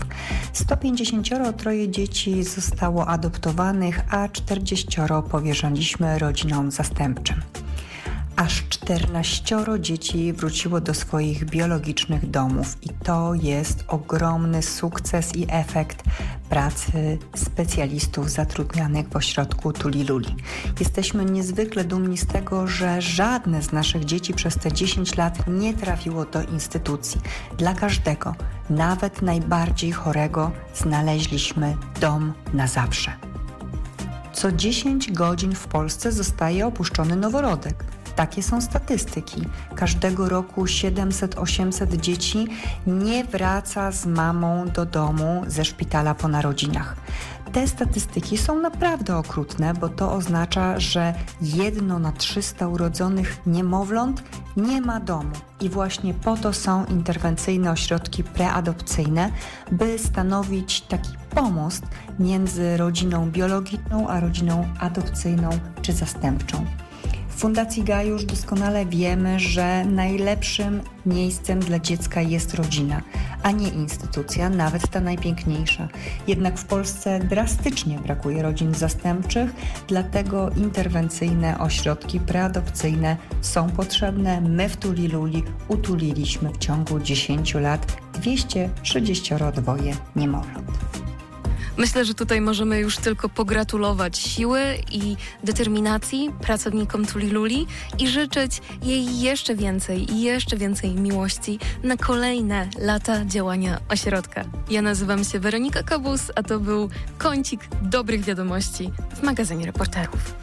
153 dzieci zostało adoptowanych, a 40 powierzyliśmy rodzinom zastępczym. Aż 14 dzieci wróciło do swoich biologicznych domów i to jest ogromny sukces i efekt pracy specjalistów zatrudnianych w ośrodku Tuliluli. Jesteśmy niezwykle dumni z tego, że żadne z naszych dzieci przez te 10 lat nie trafiło do instytucji. Dla każdego, nawet najbardziej chorego, znaleźliśmy dom na zawsze. Co 10 godzin w Polsce zostaje opuszczony noworodek. Takie są statystyki. Każdego roku 700-800 dzieci nie wraca z mamą do domu ze szpitala po narodzinach. Te statystyki są naprawdę okrutne, bo to oznacza, że 1 na 300 urodzonych niemowląt nie ma domu. I właśnie po to są interwencyjne ośrodki preadopcyjne, by stanowić taki pomost między rodziną biologiczną a rodziną adopcyjną czy zastępczą. W Fundacji Gajusz doskonale wiemy, że najlepszym miejscem dla dziecka jest rodzina, a nie instytucja, nawet ta najpiękniejsza. Jednak w Polsce drastycznie brakuje rodzin zastępczych, dlatego interwencyjne ośrodki preadopcyjne są potrzebne. My w Tuliluli utuliliśmy w ciągu 10 lat 232 niemowląt. Myślę, że tutaj możemy już tylko pogratulować siły i determinacji pracownikom Tuliluli i życzyć jej jeszcze więcej miłości na kolejne lata działania ośrodka. Ja nazywam się Weronika Kobus, a to był kącik dobrych wiadomości w magazynie Reporterów.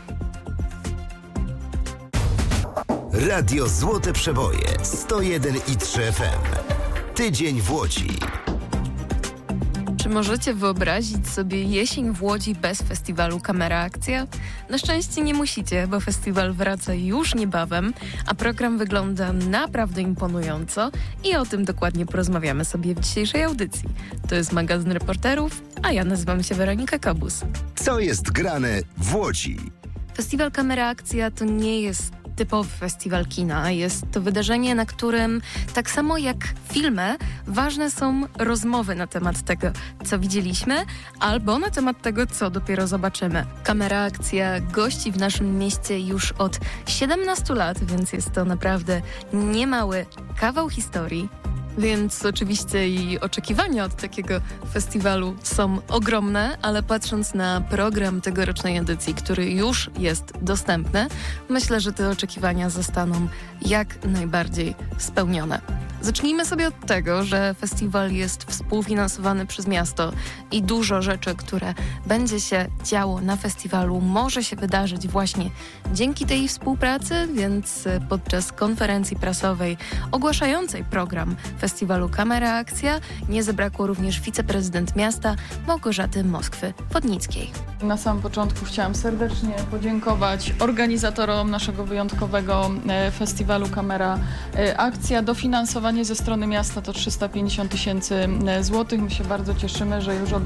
Radio Złote Przeboje 101,3 FM. Tydzień w Łodzi. Czy możecie wyobrazić sobie jesień w Łodzi bez festiwalu Kamera Akcja? Na szczęście nie musicie, bo festiwal wraca już niebawem, a program wygląda naprawdę imponująco i o tym dokładnie porozmawiamy sobie w dzisiejszej audycji. To jest magazyn Reporterów, a ja nazywam się Weronika Kobus. Co jest grane w Łodzi? Festiwal Kamera Akcja to nie jest typowy festiwal kina. Jest to wydarzenie, na którym tak samo jak filmy, ważne są rozmowy na temat tego, co widzieliśmy, albo na temat tego, co dopiero zobaczymy. Kamera Akcja gości w naszym mieście już od 17 lat, więc jest to naprawdę niemały kawał historii. Więc oczywiście i oczekiwania od takiego festiwalu są ogromne, ale patrząc na program tegorocznej edycji, który już jest dostępny, myślę, że te oczekiwania zostaną jak najbardziej spełnione. Zacznijmy sobie od tego, że festiwal jest współfinansowany przez miasto i dużo rzeczy, które będzie się działo na festiwalu, może się wydarzyć właśnie dzięki tej współpracy, więc podczas konferencji prasowej ogłaszającej program festiwalu Kamera Akcja nie zabrakło również wiceprezydent miasta Małgorzaty Moskwy-Wodnickiej. Na samym początku chciałam serdecznie podziękować organizatorom naszego wyjątkowego festiwalu Kamera Akcja. Dofinansowanie ze strony miasta to 350 000 złotych. My się bardzo cieszymy, że już od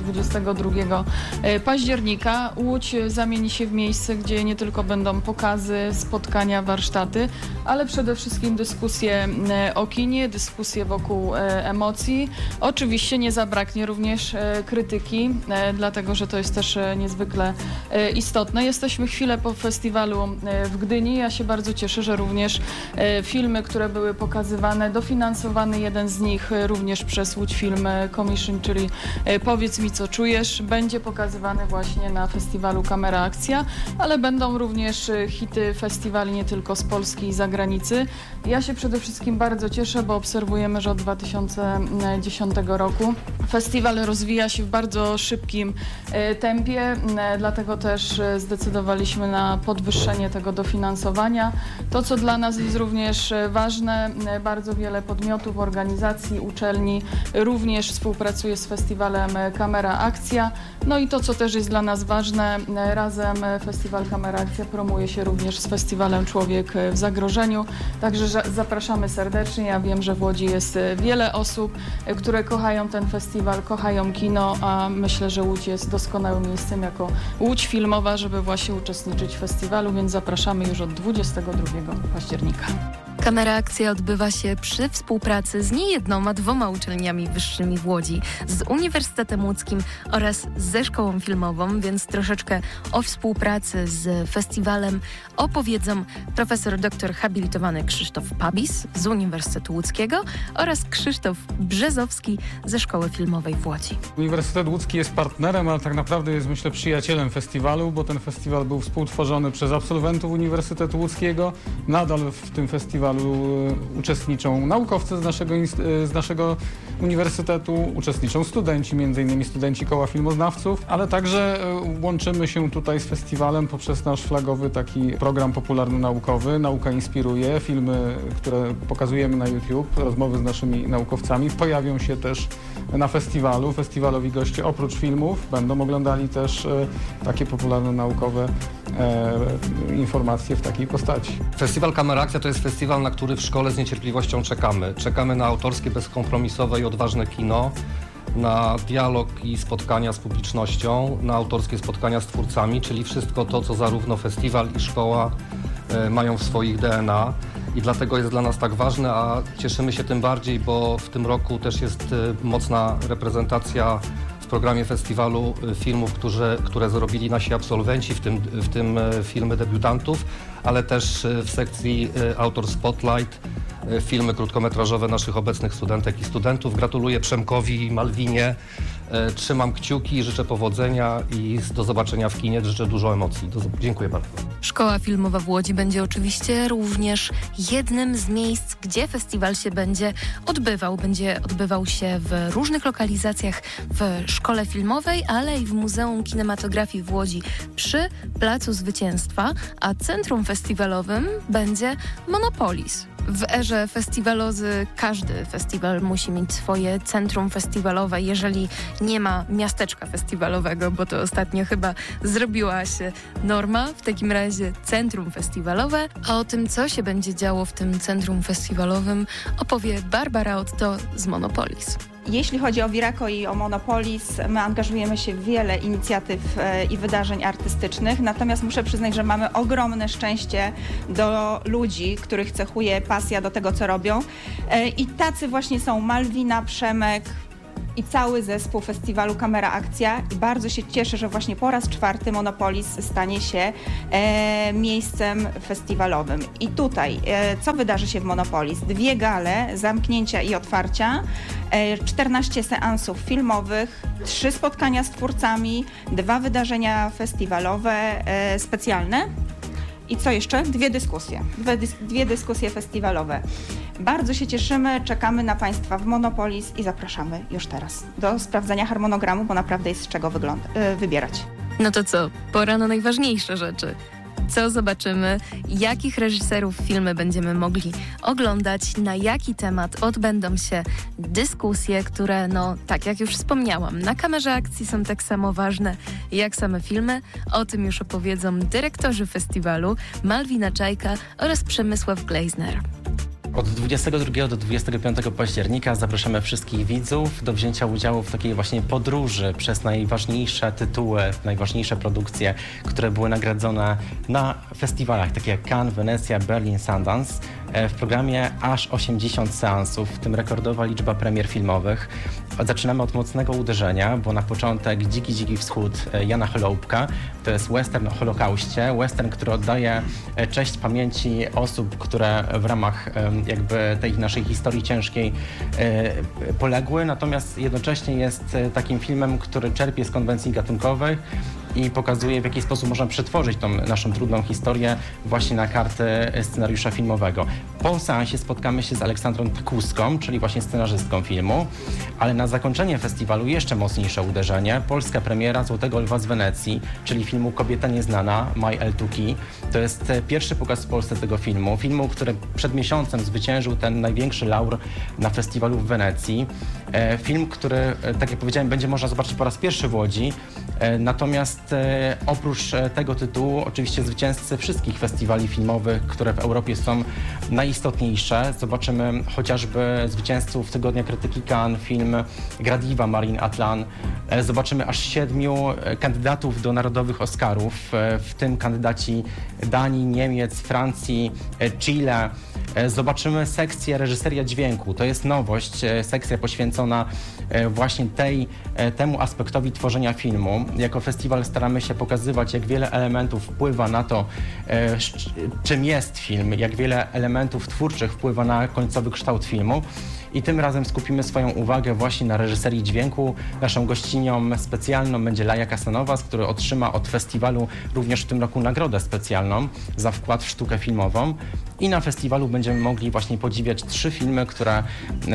22 października Łódź zamieni się w miejsce, gdzie nie tylko będą pokazy, spotkania, warsztaty, ale przede wszystkim dyskusje o kinie, dyskusje wokół emocji. Oczywiście nie zabraknie również krytyki, dlatego że to jest też niezwykle istotne. Jesteśmy chwilę po festiwalu w Gdyni. Ja się bardzo cieszę, że również filmy, które były pokazywane, dofinansowany jeden z nich również przez Łódź Film Commission, czyli Powiedz mi, co czujesz, będzie pokazywany właśnie na festiwalu Kamera Akcja, ale będą również hity festiwali nie tylko z Polski i zagranicy. Ja się przede wszystkim bardzo cieszę, bo obserwujemy, że od 2010 roku festiwal rozwija się w bardzo szybkim tempie, dlatego też zdecydowaliśmy na podwyższenie tego dofinansowania. To, co dla nas jest również ważne, bardzo wiele podmiotów, organizacji, uczelni również współpracuje z festiwalem Kamera Akcja. No i to, co też jest dla nas ważne, razem festiwal Kamera Akcja promuje się również z festiwalem Człowiek w zagrożeniu. Także zapraszamy serdecznie. Ja wiem, że w Łodzi jest wiele osób, które kochają ten festiwal, kochają kino, a myślę, że Łódź jest doskonałym miejscem jako Łódź filmowa, żeby właśnie uczestniczyć w festiwalu, więc zapraszamy już od 22 października. Kamera Akcja odbywa się przy współpracy z nie jedną, a 2 uczelniami wyższymi w Łodzi, z Uniwersytetem Łódzkim oraz ze Szkołą Filmową, więc troszeczkę o współpracy z festiwalem opowiedzą profesor doktor habilitowany Krzysztof Pabis z Uniwersytetu Łódzkiego oraz Krzysztof Brzezowski ze Szkoły Filmowej w Łodzi. Uniwersytet Łódzki jest partnerem, ale tak naprawdę jest, myślę, przyjacielem festiwalu, bo ten festiwal był współtworzony przez absolwentów Uniwersytetu Łódzkiego. Nadal w tym festiwalu uczestniczą naukowcy z naszego uniwersytetu, uczestniczą studenci, m.in. studenci Koła Filmoznawców, ale także łączymy się tutaj z festiwalem poprzez nasz flagowy taki program popularno-naukowy. Nauka inspiruje. Filmy, które pokazujemy na YouTube, rozmowy z naszymi naukowcami pojawią się też na festiwalu. Festiwalowi goście oprócz filmów będą oglądali też takie popularno-naukowe informacje w takiej postaci. Festiwal Kamera Akcja to jest festiwal, na który w szkole z niecierpliwością czekamy. Czekamy na autorskie, bezkompromisowe i odważne kino, na dialog i spotkania z publicznością, na autorskie spotkania z twórcami, czyli wszystko to, co zarówno festiwal i szkoła mają w swoich DNA. I dlatego jest dla nas tak ważne, a cieszymy się tym bardziej, bo w tym roku też jest mocna reprezentacja w programie festiwalu filmów, które zrobili nasi absolwenci, w tym filmy debiutantów, ale też w sekcji Autor Spotlight filmy krótkometrażowe naszych obecnych studentek i studentów. Gratuluję Przemkowi i Malwinie. Trzymam kciuki i życzę powodzenia i do zobaczenia w kinie. Życzę dużo emocji. Dziękuję bardzo. Szkoła Filmowa w Łodzi będzie oczywiście również jednym z miejsc, gdzie festiwal się będzie odbywał. Będzie odbywał się w różnych lokalizacjach w Szkole Filmowej, ale i w Muzeum Kinematografii w Łodzi przy Placu Zwycięstwa, a centrum festiwalowym będzie Monopolis. W erze festiwalozy każdy festiwal musi mieć swoje centrum festiwalowe, jeżeli nie ma miasteczka festiwalowego, bo to ostatnio chyba zrobiła się norma. W takim razie centrum festiwalowe, a o tym, co się będzie działo w tym centrum festiwalowym, opowie Barbara Otto z Monopolis. Jeśli chodzi o Viraco i o Monopolis, my angażujemy się w wiele inicjatyw i wydarzeń artystycznych, natomiast muszę przyznać, że mamy ogromne szczęście do ludzi, których cechuje pasja do tego, co robią. I tacy właśnie są Malwina, Przemek i cały zespół festiwalu Kamera Akcja. I bardzo się cieszę, że właśnie po raz 4 Monopolis stanie się miejscem festiwalowym. I tutaj, co wydarzy się w Monopolis? 2 gale, zamknięcia i otwarcia, 14 seansów filmowych, 3 spotkania z twórcami, 2 wydarzenia festiwalowe specjalne. I co jeszcze? 2 dyskusje. 2 dyskusje festiwalowe. Bardzo się cieszymy, czekamy na Państwa w Monopolis i zapraszamy już teraz do sprawdzenia harmonogramu, bo naprawdę jest z czego wybierać. No to co? Pora na najważniejsze rzeczy. Co zobaczymy, jakich reżyserów filmy będziemy mogli oglądać, na jaki temat odbędą się dyskusje, które, tak jak już wspomniałam, na Kamerze Akcji są tak samo ważne jak same filmy. O tym już opowiedzą dyrektorzy festiwalu Malwina Czajka oraz Przemysław Glejzner. Od 22 do 25 października zapraszamy wszystkich widzów do wzięcia udziału w takiej właśnie podróży przez najważniejsze tytuły, najważniejsze produkcje, które były nagradzone na festiwalach, takie jak Cannes, Wenecja, Berlin, Sundance. W programie aż 80 seansów, w tym rekordowa liczba premier filmowych. Zaczynamy od mocnego uderzenia, bo na początek Dziki Wschód Jana Choloupka. To jest western o Holokauście, western, który oddaje cześć pamięci osób, które w ramach jakby tej naszej historii ciężkiej poległy, natomiast jednocześnie jest takim filmem, który czerpie z konwencji gatunkowych i pokazuje, w jaki sposób można przetworzyć tą naszą trudną historię właśnie na karty scenariusza filmowego. Po seansie spotkamy się z Aleksandrą Tkuską, czyli właśnie scenarzystką filmu, ale na zakończenie festiwalu jeszcze mocniejsze uderzenie. Polska premiera Złotego Lwa z Wenecji, czyli filmu Kobieta Nieznana, My L2K. To jest pierwszy pokaz w Polsce tego filmu, który przed miesiącem zwyciężył ten największy laur na festiwalu w Wenecji. Film, który, tak jak powiedziałem, będzie można zobaczyć po raz pierwszy w Łodzi. Natomiast oprócz tego tytułu oczywiście zwycięzcy wszystkich festiwali filmowych, które w Europie są najistotniejsze. Zobaczymy chociażby zwycięzców Tygodnia Krytyki Cannes, film Gradiva Marine Atlan. Zobaczymy aż 7 kandydatów do narodowych Oscarów, w tym kandydaci Danii, Niemiec, Francji, Chile. Zobaczymy sekcję reżyseria dźwięku. To jest nowość, sekcja poświęcona właśnie temu aspektowi tworzenia filmu. Jako festiwal staramy się pokazywać, jak wiele elementów wpływa na to, czym jest film, jak wiele elementów twórczych wpływa na końcowy kształt filmu. I tym razem skupimy swoją uwagę właśnie na reżyserii dźwięku. Naszą gościnią specjalną będzie Laja Kasanowas, który otrzyma od festiwalu również w tym roku nagrodę specjalną za wkład w sztukę filmową. I na festiwalu będziemy mogli właśnie podziwiać 3 filmy, które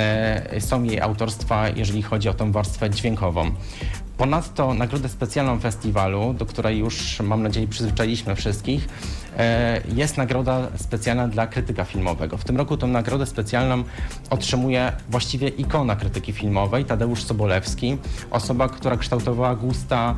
są jej autorstwa, jeżeli chodzi o tą warstwę dźwiękową. Ponadto nagrodę specjalną festiwalu, do której już, mam nadzieję, przyzwyczailiśmy wszystkich, jest nagroda specjalna dla krytyka filmowego. W tym roku tą nagrodę specjalną otrzymuje właściwie ikona krytyki filmowej, Tadeusz Sobolewski, osoba, która kształtowała gusta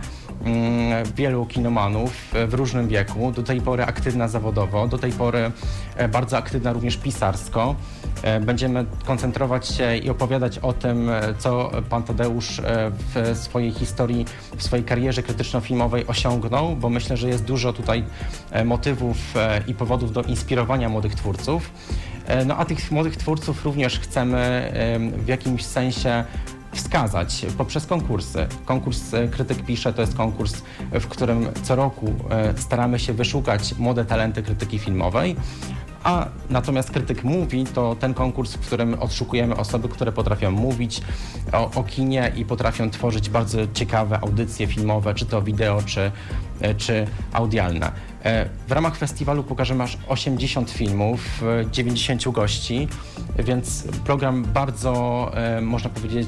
wielu kinomanów w różnym wieku, do tej pory aktywna zawodowo, do tej pory bardzo aktywna również pisarsko. Będziemy koncentrować się i opowiadać o tym, co pan Tadeusz w swojej historii, w swojej karierze krytyczno-filmowej osiągnął, bo myślę, że jest dużo tutaj motywów i powodów do inspirowania młodych twórców. No a tych młodych twórców również chcemy w jakimś sensie wskazać poprzez konkursy. Konkurs Krytyk Pisze to jest konkurs, w którym co roku staramy się wyszukać młode talenty krytyki filmowej, a natomiast Krytyk Mówi to ten konkurs, w którym odszukujemy osoby, które potrafią mówić o kinie i potrafią tworzyć bardzo ciekawe audycje filmowe, czy to wideo, czy audialne. W ramach festiwalu pokażemy aż 80 filmów, 90 gości, więc program bardzo, można powiedzieć,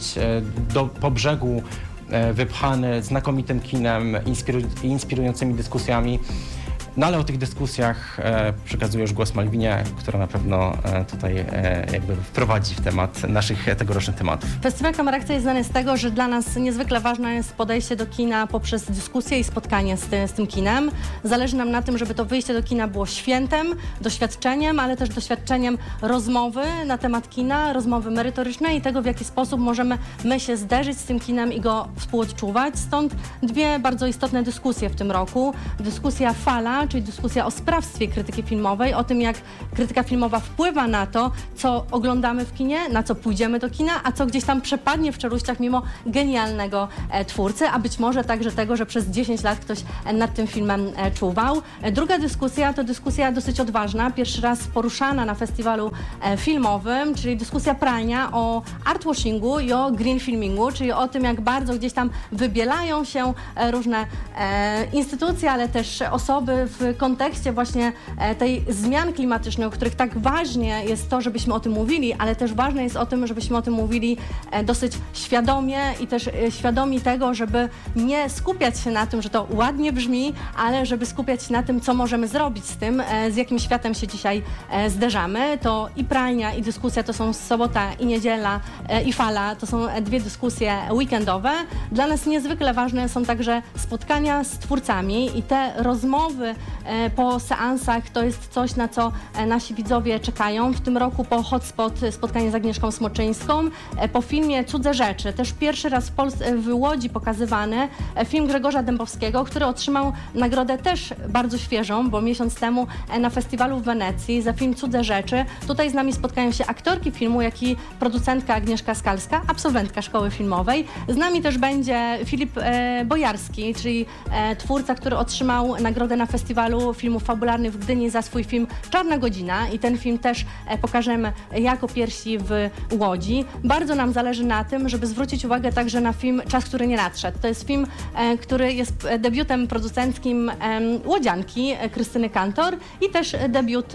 po brzegu wypchany znakomitym kinem, inspirującymi dyskusjami. No ale o tych dyskusjach przekazuję już głos Malwinie, która na pewno tutaj jakby wprowadzi w temat naszych tegorocznych tematów. Festiwal Kamera Akcja jest znany z tego, że dla nas niezwykle ważne jest podejście do kina poprzez dyskusję i spotkanie z tym kinem. Zależy nam na tym, żeby to wyjście do kina było świętem, doświadczeniem, ale też doświadczeniem rozmowy na temat kina, rozmowy merytorycznej i tego, w jaki sposób możemy my się zderzyć z tym kinem i go współodczuwać. Stąd dwie bardzo istotne dyskusje w tym roku. Dyskusja Fala, czyli dyskusja o sprawstwie krytyki filmowej, o tym, jak krytyka filmowa wpływa na to, co oglądamy w kinie, na co pójdziemy do kina, a co gdzieś tam przepadnie w czeluściach mimo genialnego twórcy, a być może także tego, że przez 10 lat ktoś nad tym filmem czuwał. Druga dyskusja to dyskusja dosyć odważna, pierwszy raz poruszana na festiwalu filmowym, czyli dyskusja prania o artwashingu i o green filmingu, czyli o tym, jak bardzo gdzieś tam wybielają się różne instytucje, ale też osoby w kontekście właśnie tej zmian klimatycznych, o których tak ważnie jest to, żebyśmy o tym mówili, ale też ważne jest o tym, żebyśmy o tym mówili dosyć świadomie i też świadomi tego, żeby nie skupiać się na tym, że to ładnie brzmi, ale żeby skupiać się na tym, co możemy zrobić z tym, z jakim światem się dzisiaj zderzamy. To i pralnia, i dyskusja to są sobota i niedziela, i Fala to są dwie dyskusje weekendowe. Dla nas niezwykle ważne są także spotkania z twórcami i te rozmowy po seansach to jest coś, na co nasi widzowie czekają. W tym roku po Hotspot spotkanie z Agnieszką Smoczyńską, po filmie Cudze Rzeczy, też pierwszy raz w Łodzi pokazywany film Grzegorza Dębowskiego, który otrzymał nagrodę też bardzo świeżą, bo miesiąc temu na festiwalu w Wenecji za film Cudze Rzeczy. Tutaj z nami spotkają się aktorki filmu, jak i producentka Agnieszka Skalska, absolwentka szkoły filmowej. Z nami też będzie Filip Bojarski, czyli twórca, który otrzymał nagrodę na festiwalu filmów fabularnych w Gdyni za swój film Czarna Godzina i ten film też pokażemy jako pierwsi w Łodzi. Bardzo nam zależy na tym, żeby zwrócić uwagę także na film Czas, który nie nadszedł. To jest film, który jest debiutem producenckim łodzianki Krystyny Kantor i też debiut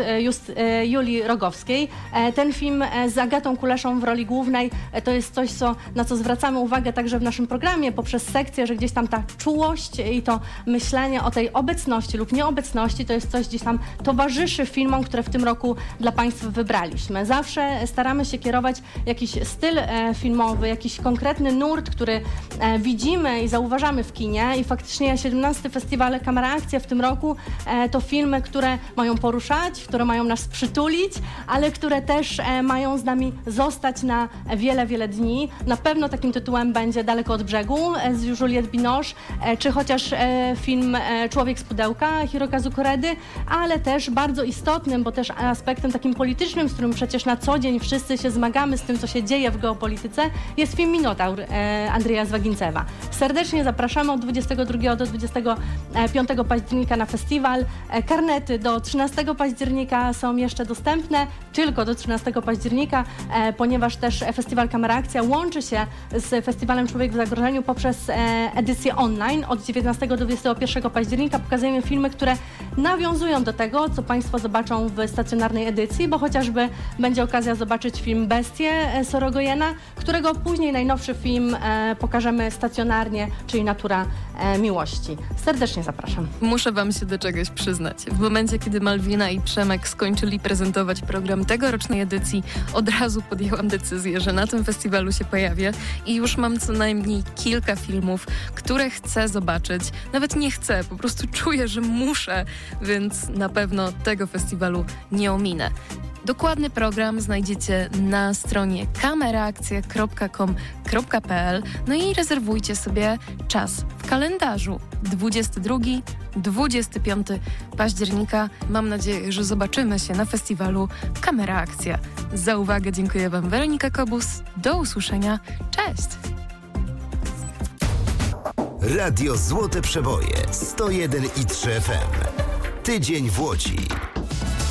Julii Rogowskiej. Ten film z Agatą Kuleszą w roli głównej to jest coś, na co zwracamy uwagę także w naszym programie poprzez sekcję, że gdzieś tam ta czułość i to myślenie o tej obecności lub nieobecności to jest coś gdzieś tam towarzyszy filmom, które w tym roku dla Państwa wybraliśmy. Zawsze staramy się kierować jakiś styl filmowy, jakiś konkretny nurt, który widzimy i zauważamy w kinie i faktycznie 17. Festiwal Kamera Akcja w tym roku to filmy, które mają poruszać, które mają nas przytulić, ale które też mają z nami zostać na wiele, wiele dni. Na pewno takim tytułem będzie Daleko od brzegu z Juliette Binoche, czy chociaż film Człowiek z pudełka Hirokazu Koredy, ale też bardzo istotnym, bo też aspektem takim politycznym, z którym przecież na co dzień wszyscy się zmagamy z tym, co się dzieje w geopolityce, jest film Minotaur Andrzeja Zwagincewa. Serdecznie zapraszamy od 22 do 25 października na festiwal. Karnety do 13 października są jeszcze dostępne, tylko do 13 października, ponieważ też Festiwal Kamera Akcja łączy się z Festiwalem Człowiek w zagrożeniu poprzez edycję online. Od 19 do 21 października pokazujemy filmy, które nawiązują do tego, co Państwo zobaczą w stacjonarnej edycji, bo chociażby będzie okazja zobaczyć film Bestie Sorogojena, którego później najnowszy film pokażemy stacjonarnie, czyli Natura Miłości. Serdecznie zapraszam. Muszę Wam się do czegoś przyznać. W momencie, kiedy Malwina i Przemek skończyli prezentować program tegorocznej edycji, od razu podjęłam decyzję, że na tym festiwalu się pojawię i już mam co najmniej kilka filmów, które chcę zobaczyć. Nawet nie chcę, po prostu czuję, że muszę, więc na pewno tego festiwalu nie ominę. Dokładny program znajdziecie na stronie kameraakcja.com.pl. No i rezerwujcie sobie czas w kalendarzu. 22-25 października. Mam nadzieję, że zobaczymy się na festiwalu Kamera Akcja. Za uwagę dziękuję Wam, Weronika Kobus. Do usłyszenia. Cześć! Radio Złote Przeboje 101,3 FM. Tydzień w Łodzi.